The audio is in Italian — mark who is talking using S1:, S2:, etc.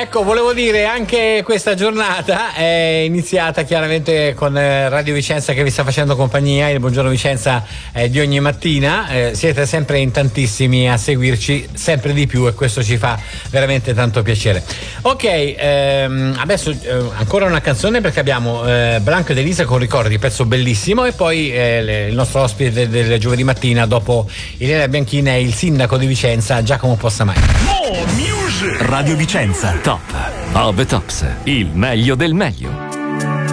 S1: Ecco, volevo dire, anche questa giornata è iniziata chiaramente con Radio Vicenza che vi sta facendo compagnia, il Buongiorno Vicenza di ogni mattina. Siete sempre in tantissimi a seguirci, sempre di più, e questo ci fa veramente tanto piacere. Ok, adesso ancora una canzone, perché abbiamo Blanco ed Elisa con Ricordi, pezzo bellissimo, e poi il nostro ospite del giovedì mattina dopo Ilenia Bianchina è il sindaco di Vicenza, Giacomo Possamai.
S2: Radio Vicenza Top of the Tops, il meglio del meglio.